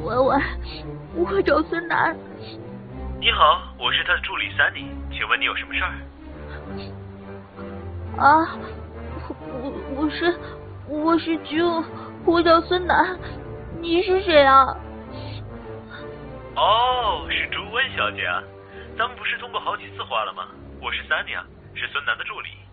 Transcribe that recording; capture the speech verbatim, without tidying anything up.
喂喂，我找孙楠。 你好，我是他的助理 Sunny， 请问你有什么事儿？ 啊，我我是我是君，我叫孙楠，你是谁啊？ 哦，是朱温小姐啊，咱们不是通过好几次话了吗？我是 Sunny 啊，是孙楠的助理。